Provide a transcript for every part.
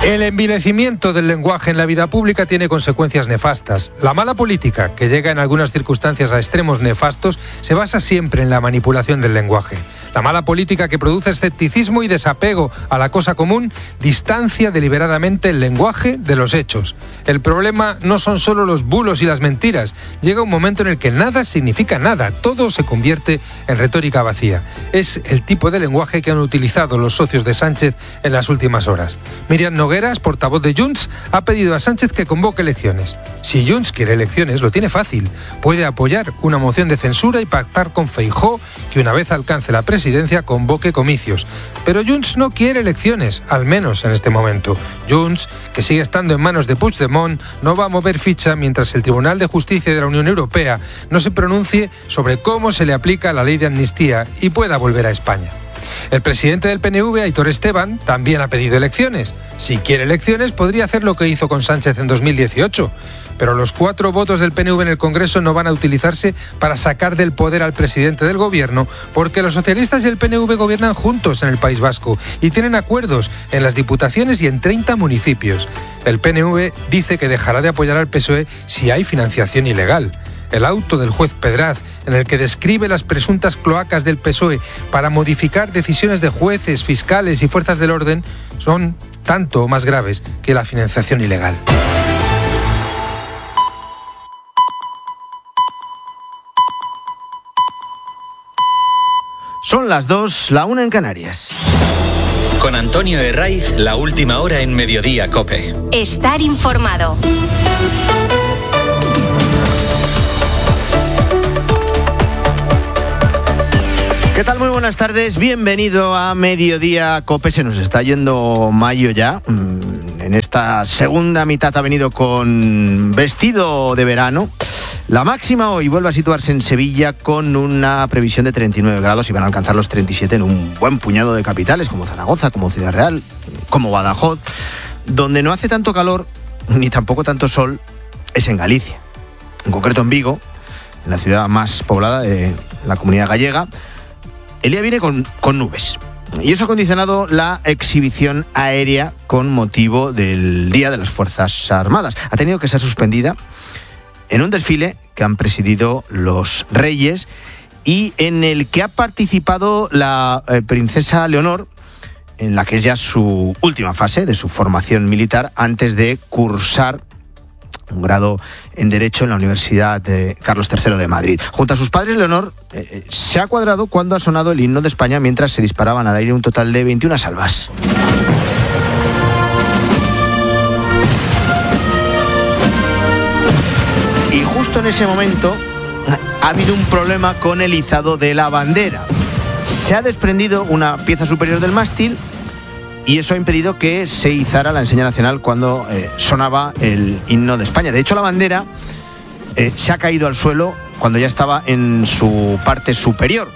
El envilecimiento del lenguaje en la vida pública tiene consecuencias nefastas. La mala política, que llega en algunas circunstancias a extremos nefastos, se basa siempre en la manipulación del lenguaje. La mala política, que produce escepticismo y desapego a la cosa común, distancia deliberadamente el lenguaje de los hechos. El problema no son solo los bulos y las mentiras. Llega un momento en el que nada significa nada, todo se convierte en retórica vacía. Es el tipo de lenguaje que han utilizado los socios de Sánchez en las últimas horas. Miriam Nogueras, portavoz de Junts, ha pedido a Sánchez que convoque elecciones. Si Junts quiere elecciones, lo tiene fácil. Puede apoyar una moción de censura y pactar con Feijóo que, una vez alcance la presidencia, convoque comicios. Pero Junts no quiere elecciones, al menos en este momento. Junts, que sigue estando en manos de Puigdemont, no va a mover ficha mientras el Tribunal de Justicia de la Unión Europea no se pronuncie sobre cómo se le aplica la ley de amnistía y pueda volver a España. El presidente del PNV, Aitor Esteban, también ha pedido elecciones. Si quiere elecciones, podría hacer lo que hizo con Sánchez en 2018. Pero los 4 votos del PNV en el Congreso no van a utilizarse para sacar del poder al presidente del gobierno, porque los socialistas y el PNV gobiernan juntos en el País Vasco y tienen acuerdos en las diputaciones y en 30 municipios. El PNV dice que dejará de apoyar al PSOE si hay financiación ilegal. El auto del juez Pedraz, en el que describe las presuntas cloacas del PSOE para modificar decisiones de jueces, fiscales y fuerzas del orden, son tanto o más graves que la financiación ilegal. Son las 2, la 1 en Canarias. Con Antonio Herraiz, la última hora en Mediodía COPE. Estar informado. ¿Qué tal? Muy buenas tardes, bienvenido a Mediodía COPE. Se nos está yendo mayo ya. En esta segunda mitad ha venido con vestido de verano. La máxima hoy vuelve a situarse en Sevilla con una previsión de 39 grados y van a alcanzar los 37 en un buen puñado de capitales como Zaragoza, como Ciudad Real, como Badajoz. Donde no hace tanto calor ni tampoco tanto sol es en Galicia, en concreto en Vigo, en la ciudad más poblada de la comunidad gallega. El día viene con nubes y eso ha condicionado la exhibición aérea con motivo del Día de las Fuerzas Armadas. Ha tenido que ser suspendida en un desfile que han presidido los Reyes y en el que ha participado la princesa Leonor, en la que es ya su última fase de su formación militar antes de cursar un grado en Derecho en la Universidad de Carlos III de Madrid. Junto a sus padres, Leonor se ha cuadrado cuando ha sonado el himno de España mientras se disparaban al aire un total de 21 salvas. Y justo en ese momento ha habido un problema con el izado de la bandera. Se ha desprendido una pieza superior del mástil y eso ha impedido que se izara la enseña nacional cuando sonaba el himno de España. De hecho, la bandera se ha caído al suelo cuando ya estaba en su parte superior.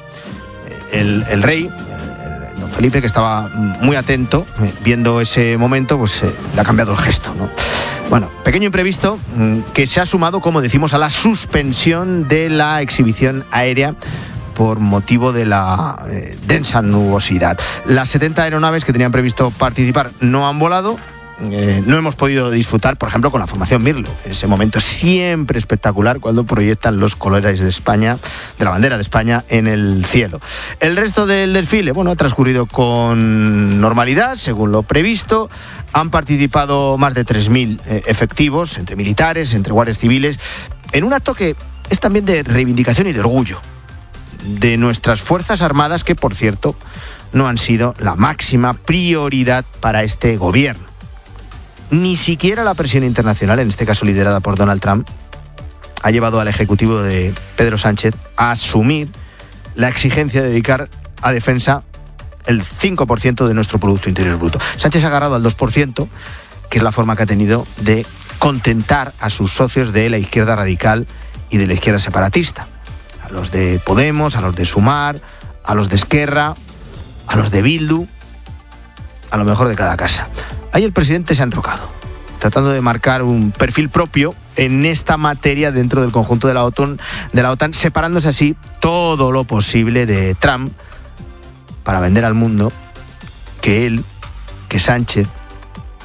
El rey, don Felipe, que estaba muy atento, viendo ese momento, pues le ha cambiado el gesto, ¿no? Bueno, pequeño imprevisto que se ha sumado, como decimos, a la suspensión de la exhibición aérea por motivo de la densa nubosidad. Las 70 aeronaves que tenían previsto participar no han volado. No hemos podido disfrutar, por ejemplo, con la formación Mirlo. Ese momento siempre espectacular cuando proyectan los colores de España, de la bandera de España, en el cielo. El resto del desfile, bueno, ha transcurrido con normalidad, según lo previsto. Han participado más de 3.000 efectivos, entre militares, entre guardias civiles, en un acto que es también de reivindicación y de orgullo de nuestras Fuerzas Armadas, que, por cierto, no han sido la máxima prioridad para este gobierno. Ni siquiera la presión internacional, en este caso liderada por Donald Trump, ha llevado al Ejecutivo de Pedro Sánchez a asumir la exigencia de dedicar a defensa el 5% de nuestro Producto Interior Bruto. Sánchez ha agarrado al 2%, que es la forma que ha tenido de contentar a sus socios de la izquierda radical y de la izquierda separatista. A los de Podemos, a los de Sumar, a los de Esquerra, a los de Bildu, a lo mejor de cada casa. Ahí el presidente se ha enrocado, tratando de marcar un perfil propio en esta materia dentro del conjunto de la OTAN, separándose así todo lo posible de Trump para vender al mundo que él, que Sánchez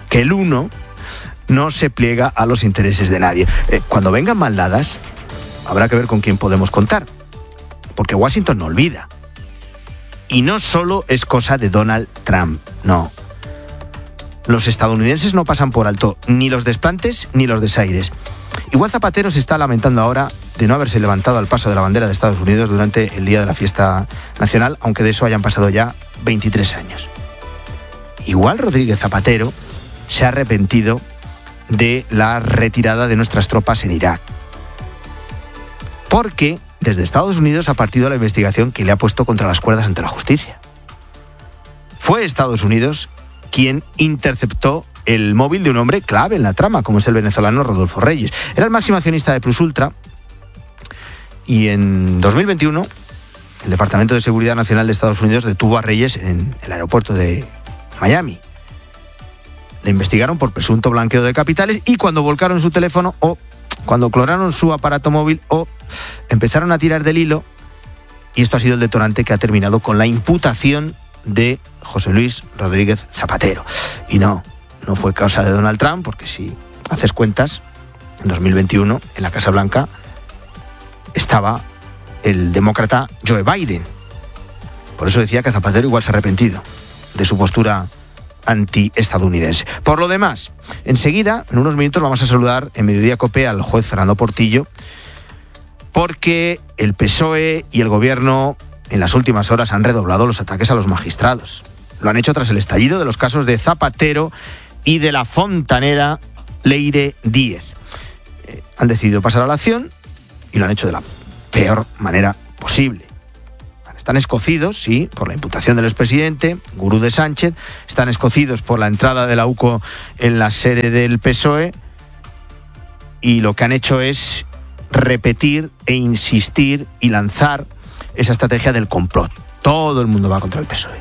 que el uno no se pliega a los intereses de nadie. Cuando vengan maldadas, habrá que ver con quién podemos contar, porque Washington no olvida. Y no solo es cosa de Donald Trump, no. Los estadounidenses no pasan por alto ni los desplantes ni los desaires. Igual Zapatero se está lamentando ahora de no haberse levantado al paso de la bandera de Estados Unidos durante el día de la fiesta nacional, aunque de eso hayan pasado ya 23 años. Igual Rodríguez Zapatero se ha arrepentido de la retirada de nuestras tropas en Irak, porque desde Estados Unidos ha partido la investigación que le ha puesto contra las cuerdas ante la justicia. Fue Estados Unidos quien interceptó el móvil de un hombre clave en la trama, como es el venezolano Rodolfo Reyes. Era el máximo accionista de Plus Ultra, y en 2021 el Departamento de Seguridad Nacional de Estados Unidos detuvo a Reyes en el aeropuerto de Miami. Le investigaron por presunto blanqueo de capitales, y cuando volcaron su teléfono o cuando clonaron su aparato móvil o empezaron a tirar del hilo, y esto ha sido el detonante que ha terminado con la imputación de José Luis Rodríguez Zapatero. Y no fue causa de Donald Trump, porque si haces cuentas, en 2021 en la Casa Blanca estaba el demócrata Joe Biden. Por eso decía que Zapatero igual se ha arrepentido de su postura antiestadounidense. Por lo demás, enseguida, en unos minutos, vamos a saludar en Mediodía COPE al juez Fernando Portillo, porque el PSOE y el gobierno en las últimas horas han redoblado los ataques a los magistrados. Lo han hecho tras el estallido de los casos de Zapatero y de la fontanera Leire Díez. Han decidido pasar a la acción y lo han hecho de la peor manera posible. Están escocidos, sí, por la imputación del expresidente, Gurú de Sánchez, están escocidos por la entrada de la UCO en la sede del PSOE, y lo que han hecho es repetir e insistir y lanzar esa estrategia del complot. Todo el mundo va contra el PSOE.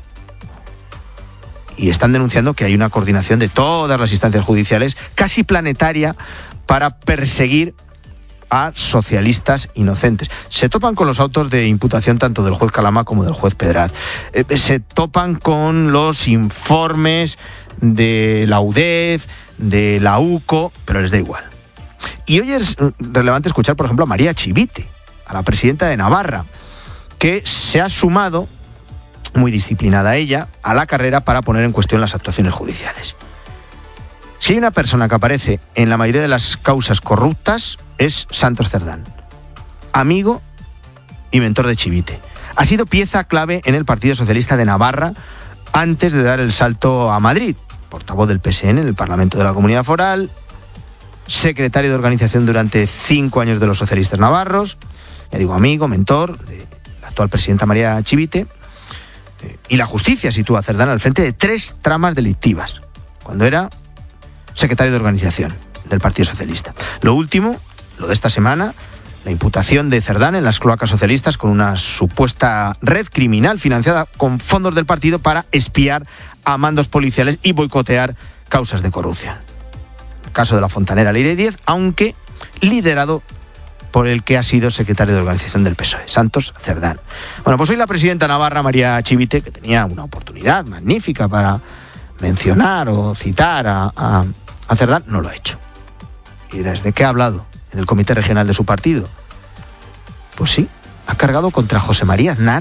Y están denunciando que hay una coordinación de todas las instancias judiciales, casi planetaria, para perseguir a socialistas inocentes. Se topan con los autos de imputación tanto del juez Calama como del juez Pedraz. Se topan con los informes de la UDEF, de la UCO, pero les da igual. Y hoy es relevante escuchar, por ejemplo, a María Chivite, a la presidenta de Navarra, que se ha sumado, muy disciplinada ella, a la carrera para poner en cuestión las actuaciones judiciales. Si hay una persona que aparece en la mayoría de las causas corruptas, es Santos Cerdán, amigo y mentor de Chivite. Ha sido pieza clave en el Partido Socialista de Navarra antes de dar el salto a Madrid. Portavoz del PSN en el Parlamento de la Comunidad Foral, secretario de organización durante 5 años de los socialistas navarros, ya digo, amigo, mentor de la actual presidenta María Chivite. Y la justicia sitúa a Cerdán al frente de 3 tramas delictivas, cuando era secretario de organización del Partido Socialista. Lo último, lo de esta semana, la imputación de Cerdán en las cloacas socialistas con una supuesta red criminal financiada con fondos del partido para espiar a mandos policiales y boicotear causas de corrupción. El caso de la fontanera Leire Díez, aunque liderado por el que ha sido secretario de organización del PSOE, Santos Cerdán. Bueno, pues hoy la presidenta navarra, María Chivite, que tenía una oportunidad magnífica para mencionar o citar a Cerdán, no lo ha hecho. ¿Y desde qué ha hablado? En el comité regional de su partido. Pues sí, ha cargado contra José María Aznar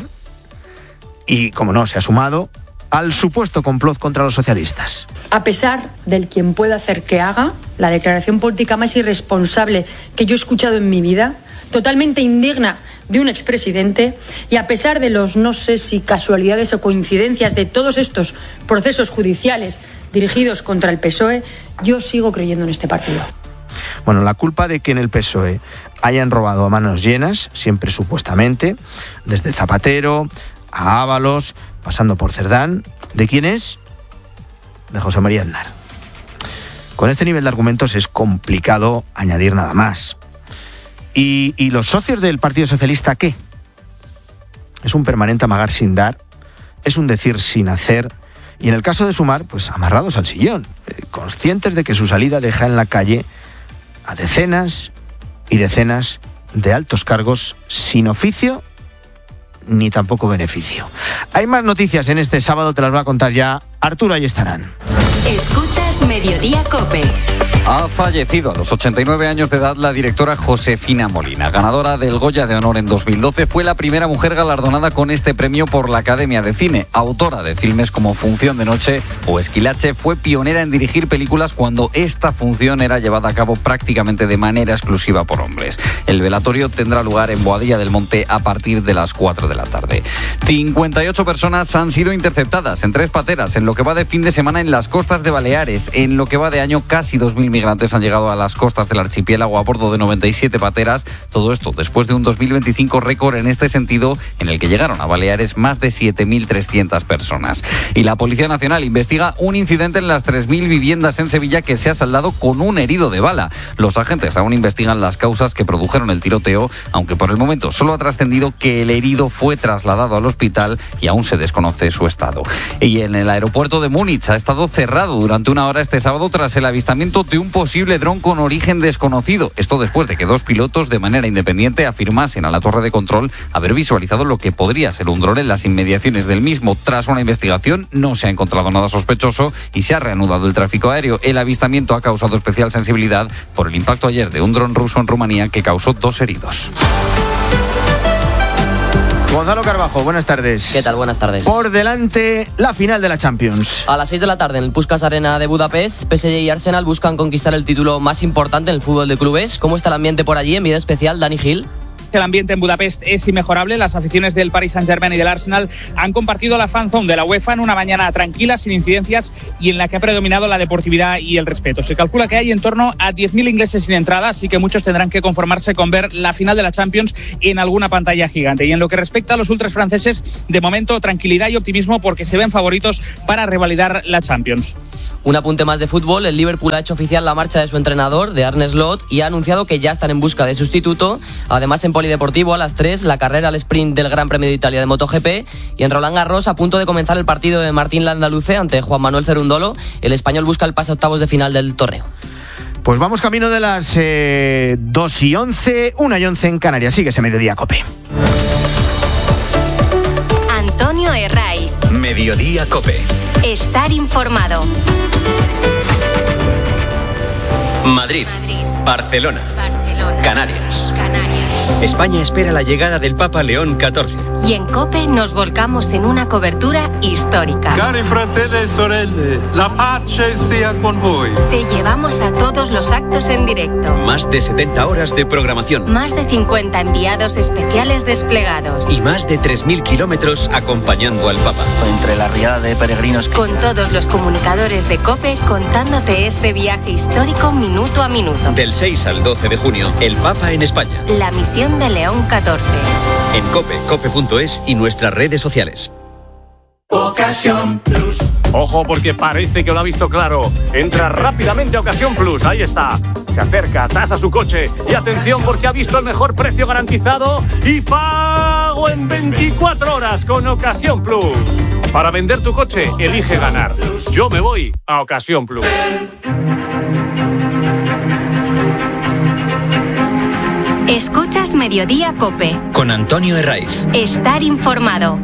y, como no, se ha sumado al supuesto complot contra los socialistas. A pesar del quien pueda hacer que haga, la declaración política más irresponsable que yo he escuchado en mi vida, totalmente indigna de un expresidente, y a pesar de los no sé si casualidades o coincidencias de todos estos procesos judiciales dirigidos contra el PSOE, yo sigo creyendo en este partido. Bueno, la culpa de que en el PSOE hayan robado a manos llenas, siempre supuestamente, desde Zapatero a Ábalos, pasando por Cerdán, ¿de quién es? De José María Aznar. Con este nivel de argumentos es complicado añadir nada más. ¿Y los socios del Partido Socialista qué? Es un permanente amagar sin dar, es un decir sin hacer, y en el caso de Sumar, pues amarrados al sillón, conscientes de que su salida deja en la calle a decenas y decenas de altos cargos sin oficio ni tampoco beneficio. Hay más noticias en este sábado, te las va a contar ya Arturo Ayestarán. Escuchas Mediodía COPE. Ha fallecido a los 89 años de edad la directora Josefina Molina. Ganadora del Goya de Honor en 2012, fue la primera mujer galardonada con este premio por la Academia de Cine. Autora de filmes como Función de Noche o Esquilache, fue pionera en dirigir películas cuando esta función era llevada a cabo prácticamente de manera exclusiva por hombres. El velatorio tendrá lugar en Boadilla del Monte a partir de las 4 de la tarde. 58 personas han sido interceptadas en 3 pateras en lo que va de fin de semana en las costas de Baleares. En lo que va de año, casi 2.000 migrantes han llegado a las costas del archipiélago a bordo de 97 pateras. Todo esto después de un 2025 récord en este sentido, en el que llegaron a Baleares más de 7.300 personas. Y la Policía Nacional investiga un incidente en las 3.000 viviendas en Sevilla que se ha saldado con un herido de bala. Los agentes aún investigan las causas que produjeron el tiroteo, aunque por el momento solo ha trascendido que el herido fue trasladado al hospital y aún se desconoce su estado. Y en el aeropuerto de Múnich ha estado cerrado durante una hora este sábado tras el avistamiento de un posible dron con origen desconocido. Esto después de que 2 pilotos de manera independiente afirmasen a la torre de control haber visualizado lo que podría ser un dron en las inmediaciones del mismo. Tras una investigación no se ha encontrado nada sospechoso y se ha reanudado el tráfico aéreo. El avistamiento ha causado especial sensibilidad por el impacto ayer de un dron ruso en Rumanía que causó 2 heridos. Gonzalo Carbajo, buenas tardes. ¿Qué tal? Buenas tardes. Por delante, la final de la Champions. A las 6 de la tarde en el Puskás Arena de Budapest, PSG y Arsenal buscan conquistar el título más importante en el fútbol de clubes. ¿Cómo está el ambiente por allí? En video especial, Dani Gil. El ambiente en Budapest es inmejorable. Las aficiones del Paris Saint-Germain y del Arsenal han compartido la fan zone de la UEFA en una mañana tranquila, sin incidencias y en la que ha predominado la deportividad y el respeto. Se calcula que hay en torno a 10.000 ingleses sin entrada, así que muchos tendrán que conformarse con ver la final de la Champions en alguna pantalla gigante. Y en lo que respecta a los ultras franceses, de momento tranquilidad y optimismo porque se ven favoritos para revalidar la Champions. Un apunte más de fútbol, el Liverpool ha hecho oficial la marcha de su entrenador, de Arne Slot, y ha anunciado que ya están en busca de sustituto. Además, en polideportivo, a las 3, la carrera al sprint del Gran Premio de Italia de MotoGP, y en Roland Garros, a punto de comenzar el partido de Martín Landaluce ante Juan Manuel Cerúndolo, el español busca el pase a octavos de final del torneo. Pues vamos camino de las 2:11, 1:11 en Canarias. Síguese Mediodía COPE. Antonio Herraiz. Mediodía COPE. Estar informado. Madrid. Barcelona. Canarias. España espera la llegada del Papa León XIV. Y en COPE nos volcamos en una cobertura histórica. Cari fratelli e sorelle, la pace sia con voi. Te llevamos a todos los actos en directo. Más de 70 horas de programación. Más de 50 enviados especiales desplegados. Y más de 3.000 kilómetros acompañando al Papa. Entre la riada de peregrinos. Con todos los comunicadores de COPE contándote este viaje histórico minuto a minuto. Del 6 al 12 de junio, el Papa en España. La misión de León XIV. En COPE, cope.es y nuestras redes sociales. Ocasión Plus. Ojo porque parece que lo ha visto claro. Entra rápidamente a Ocasión Plus, ahí está. Se acerca, tasa su coche y atención porque ha visto el mejor precio garantizado y pago en 24 horas con Ocasión Plus. Para vender tu coche, elige ganar. Yo me voy a Ocasión Plus. Escuchas Mediodía COPE. Con Antonio Herraiz. Estar informado.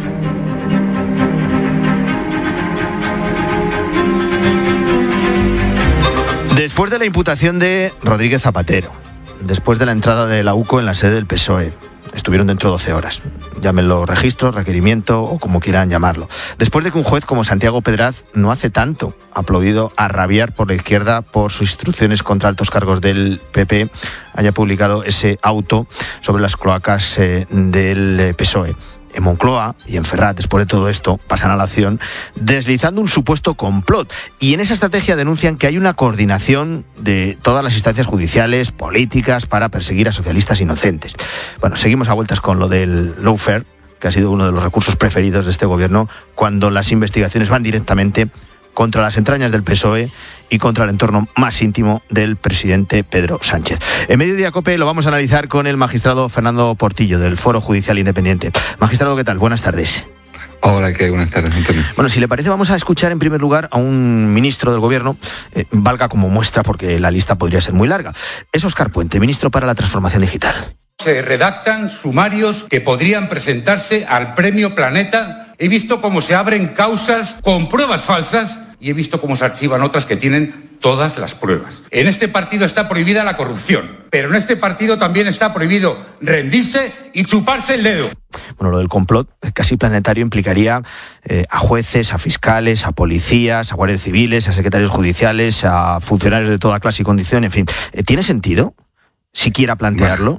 Después de la imputación de Rodríguez Zapatero, después de la entrada de la UCO en la sede del PSOE, estuvieron dentro 12 horas. Llámenlo registro, requerimiento o como quieran llamarlo. Después de que un juez como Santiago Pedraz no hace tanto ha aplaudido a rabiar por la izquierda por sus instrucciones contra altos cargos del PP, haya publicado ese auto sobre las cloacas del PSOE. En Moncloa y en Ferrat, después de todo esto, pasan a la acción deslizando un supuesto complot. Y en esa estrategia denuncian que hay una coordinación de todas las instancias judiciales, políticas, para perseguir a socialistas inocentes. Bueno, seguimos a vueltas con lo del lawfare, que ha sido uno de los recursos preferidos de este gobierno, cuando las investigaciones van directamente contra las entrañas del PSOE y contra el entorno más íntimo del presidente Pedro Sánchez. En Mediodía COPE lo vamos a analizar con el magistrado Fernando Portillo, del Foro Judicial Independiente. Magistrado, ¿qué tal? Buenas tardes. Hola, ¿qué? Buenas tardes, Antonio. Bueno, si le parece, vamos a escuchar en primer lugar a un ministro del Gobierno, valga como muestra porque la lista podría ser muy larga. Es Óscar Puente, ministro para la Transformación Digital. Se redactan sumarios que podrían presentarse al Premio Planeta. He visto cómo se abren causas con pruebas falsas y he visto cómo se archivan otras que tienen todas las pruebas. En este partido está prohibida la corrupción, pero en este partido también está prohibido rendirse y chuparse el dedo. Bueno, lo del complot casi planetario implicaría a jueces, a fiscales, a policías, a guardias civiles, a secretarios judiciales, a funcionarios de toda clase y condición, en fin. ¿Tiene sentido siquiera plantearlo?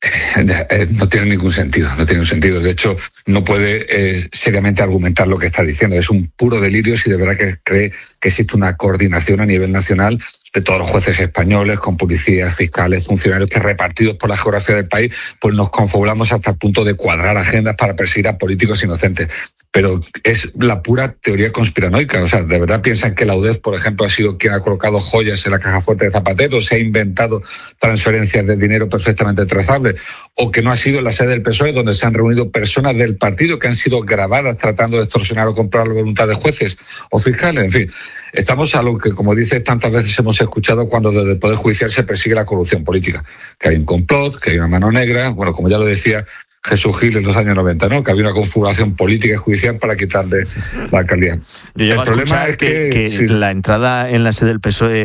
No tiene ningún sentido, no tiene un sentido. De hecho, no puede seriamente argumentar lo que está diciendo. Es un puro delirio si de verdad que cree que existe una coordinación a nivel nacional de todos los jueces españoles, con policías, fiscales, funcionarios que repartidos por la geografía del país, pues nos confabulamos hasta el punto de cuadrar agendas para perseguir a políticos inocentes. Pero es la pura teoría conspiranoica. O sea, ¿de verdad piensan que la UDEF, por ejemplo, ha sido quien ha colocado joyas en la caja fuerte de Zapatero, se ha inventado transferencias de dinero perfectamente trazables? O que no ha sido la sede del PSOE donde se han reunido personas del partido que han sido grabadas tratando de extorsionar o comprar la voluntad de jueces o fiscales. En fin, estamos a lo que, como dices, tantas veces hemos escuchado cuando desde el Poder Judicial se persigue la corrupción política, que hay un complot, que hay una mano negra, bueno, como ya lo decía Jesús Gil en los años 90, ¿no? Que había una configuración política y judicial para quitarle la alcaldía. El problema es que sí. La entrada en la sede del PSOE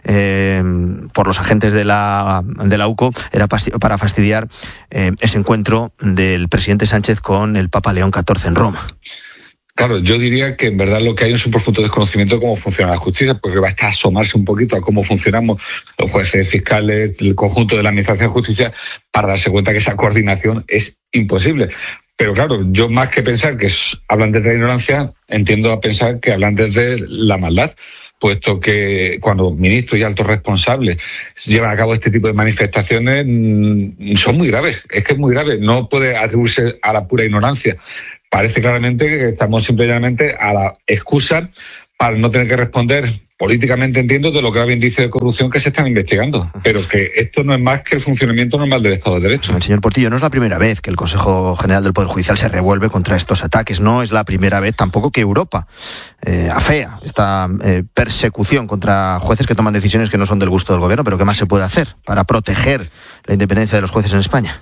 por los agentes de la UCO era para fastidiar ese encuentro del presidente Sánchez con el Papa León XIV en Roma. Claro, yo diría que en verdad lo que hay es un profundo desconocimiento de cómo funciona la justicia, porque basta asomarse un poquito a cómo funcionamos los jueces, fiscales, el conjunto de la administración de justicia, para darse cuenta que esa coordinación es imposible. Pero claro, yo más que pensar que hablan desde la ignorancia, entiendo a pensar que hablan desde la maldad, puesto que cuando ministros y altos responsables llevan a cabo este tipo de manifestaciones son muy graves. Es que es muy grave, no puede atribuirse a la pura ignorancia. Parece claramente que estamos simplemente a la excusa para no tener que responder políticamente, entiendo, de los graves índices de corrupción que se están investigando. Pero que esto no es más que el funcionamiento normal del Estado de Derecho. Señor Portillo, no es la primera vez que el Consejo General del Poder Judicial se revuelve contra estos ataques. No es la primera vez tampoco que Europa afea esta persecución contra jueces que toman decisiones que no son del gusto del gobierno. Pero ¿qué más se puede hacer para proteger la independencia de los jueces en España?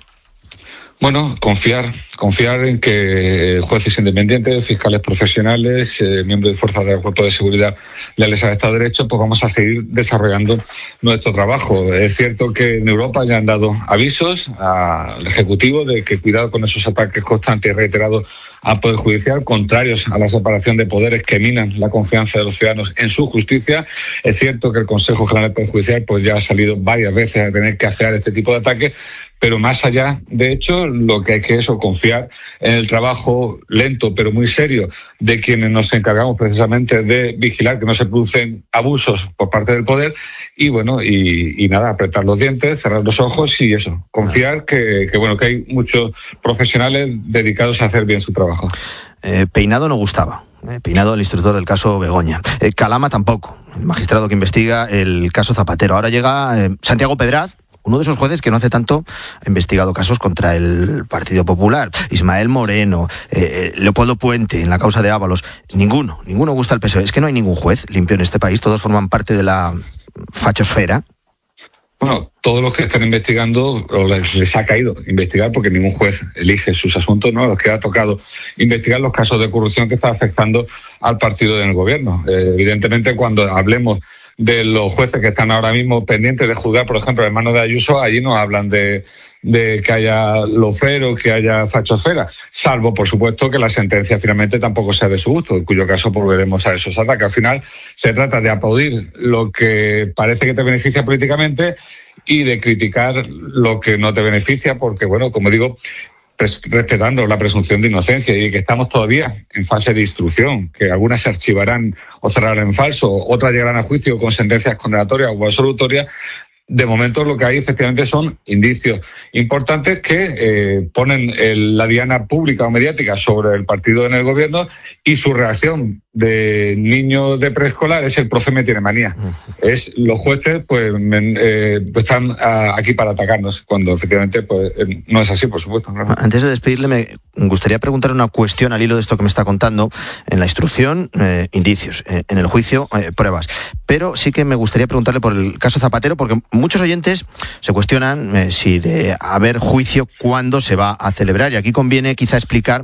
Bueno, confiar en que jueces independientes, fiscales profesionales, miembros de fuerzas del Cuerpo de Seguridad leales al Estado de Derecho, pues vamos a seguir desarrollando nuestro trabajo. Es cierto que en Europa ya han dado avisos al Ejecutivo de que cuidado con esos ataques constantes y reiterados al Poder Judicial, contrarios a la separación de poderes que minan la confianza de los ciudadanos en su justicia. Es cierto que el Consejo General del Poder Judicial pues ya ha salido varias veces a tener que afear este tipo de ataques, pero más allá, de hecho, lo que hay que es confiar en el trabajo lento pero muy serio de quienes nos encargamos precisamente de vigilar que no se producen abusos por parte del poder y bueno, y nada, apretar los dientes, cerrar los ojos y eso, confiar que hay muchos profesionales dedicados a hacer bien su trabajo. Peinado no gustaba. Peinado, el instructor del caso Begoña. Calama tampoco, el magistrado que investiga el caso Zapatero. Ahora llega Santiago Pedraz, uno de esos jueces que no hace tanto ha investigado casos contra el Partido Popular. Ismael Moreno, Leopoldo Puente en la causa de Ábalos. Ninguno gusta al PSOE. Es que no hay ningún juez limpio en este país. Todos forman parte de la fachosfera. Bueno, todos los que están investigando, o les ha caído investigar, porque ningún juez elige sus asuntos, ¿no? Los que ha tocado investigar los casos de corrupción que están afectando al partido en el gobierno. Evidentemente, cuando hablemos de los jueces que están ahora mismo pendientes de juzgar, por ejemplo, el hermano de Ayuso, allí no hablan de que haya lofero, que haya fachosfera, salvo, por supuesto, que la sentencia finalmente tampoco sea de su gusto, en cuyo caso volveremos a esos ataques. Al final se trata de aplaudir lo que parece que te beneficia políticamente y de criticar lo que no te beneficia, porque, bueno, como digo, respetando la presunción de inocencia y que estamos todavía en fase de instrucción, que algunas se archivarán o cerrarán en falso, otras llegarán a juicio con sentencias condenatorias o absolutorias. De momento lo que hay efectivamente son indicios importantes que ponen la diana pública o mediática sobre el partido en el gobierno y su reacción de niño de preescolar es el profe me tiene manía. Es los jueces pues están aquí para atacarnos cuando efectivamente pues no es así, por supuesto. ¿No? Antes de despedirle me gustaría preguntar una cuestión al hilo de esto que me está contando. En la instrucción, indicios. En el juicio, pruebas. Pero sí que me gustaría preguntarle por el caso Zapatero, porque muchos oyentes se cuestionan si de haber juicio, cuándo se va a celebrar. Y aquí conviene quizá explicar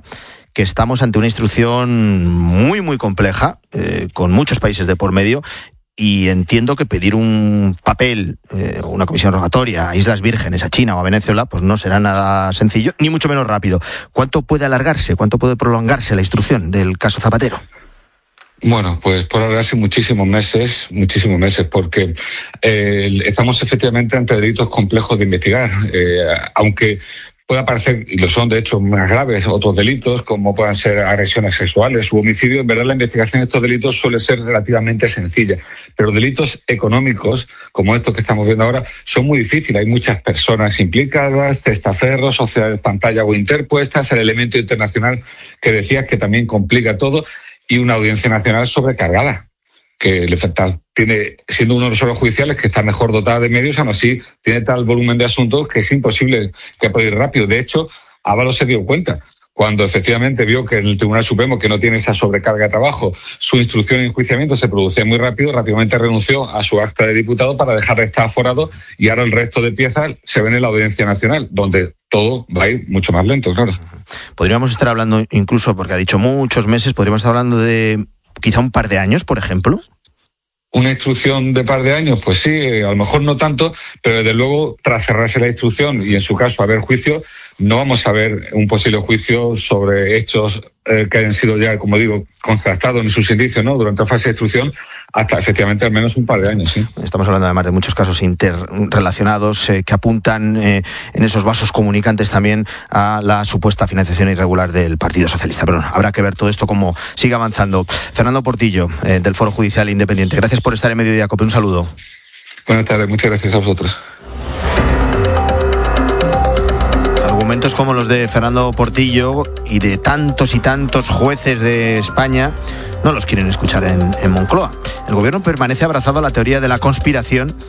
que estamos ante una instrucción muy, muy compleja, con muchos países de por medio, y entiendo que pedir un papel, una comisión rogatoria a Islas Vírgenes, a China o a Venezuela, pues no será nada sencillo, ni mucho menos rápido. ¿Cuánto puede alargarse, cuánto puede prolongarse la instrucción del caso Zapatero? Bueno, pues por alargarse muchísimos meses, porque estamos efectivamente ante delitos complejos de investigar, aunque pueda parecer, y lo son de hecho más graves, otros delitos, como puedan ser agresiones sexuales u homicidio. En verdad la investigación de estos delitos suele ser relativamente sencilla, pero delitos económicos, como estos que estamos viendo ahora, son muy difíciles. Hay muchas personas implicadas, testaferros, sociedades pantalla o interpuestas, el elemento internacional que decías que también complica todo, y una audiencia nacional sobrecargada, que le falta, tiene, siendo uno de los órganos judiciales que está mejor dotada de medios, aún así tiene tal volumen de asuntos que es imposible que pueda ir rápido. De hecho, Ábalos se dio cuenta cuando efectivamente vio que en el Tribunal Supremo, que no tiene esa sobrecarga de trabajo, su instrucción y enjuiciamiento se producía muy rápido, rápidamente renunció a su acta de diputado para dejar de estar aforado, y ahora el resto de piezas se ven en la Audiencia Nacional, donde todo va a ir mucho más lento, claro. Podríamos estar hablando, incluso porque ha dicho muchos meses, podríamos estar hablando de quizá un par de años, por ejemplo. Una instrucción de par de años, pues sí, a lo mejor no tanto, pero desde luego, tras cerrarse la instrucción y en su caso haber juicio, no vamos a ver un posible juicio sobre hechos que hayan sido ya, como digo, constatados en sus indicios, ¿no?, durante la fase de instrucción, hasta efectivamente al menos un par de años, sí. Estamos hablando además de muchos casos interrelacionados que apuntan en esos vasos comunicantes también a la supuesta financiación irregular del Partido Socialista. Pero bueno, habrá que ver todo esto cómo sigue avanzando. Fernando Portillo, del Foro Judicial Independiente. Gracias por estar en Mediodía Cope. Un saludo. Buenas tardes, muchas gracias a vosotros. Argumentos como los de Fernando Portillo y de tantos y tantos jueces de España no los quieren escuchar en Moncloa. El gobierno permanece abrazado a la teoría de la conspiración